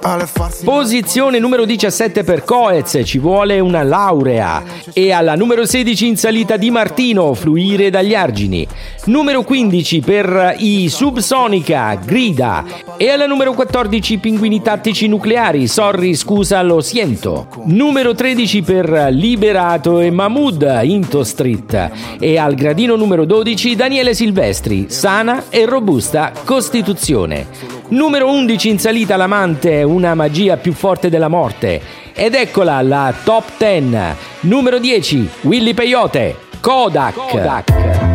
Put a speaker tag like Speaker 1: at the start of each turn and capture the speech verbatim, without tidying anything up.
Speaker 1: Posizione numero diciassette per Coez, Ci vuole una laurea. E alla numero sedici in salita Di Martino, Fluire dagli argini. Numero quindici per i Subsonica, Grida. E alla numero quattordici Pinguini Tattici Nucleari, Sorry scusa lo siento. Numero tredici per Liberato e Mahmood, Into Street. E al gradino numero dodici Daniele Silvestri, Sana e robusta Costituzione. Numero undici in salita L'amante, Una magia più forte della morte. Ed eccola la top dieci. Numero dieci Willy Peyote, Kodak. Kodak.